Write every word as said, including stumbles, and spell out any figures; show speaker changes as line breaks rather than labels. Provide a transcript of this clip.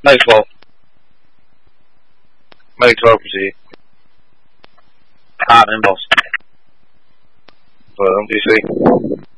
May twelfth. May twelfth proceed. Hot and boss. Well, D C.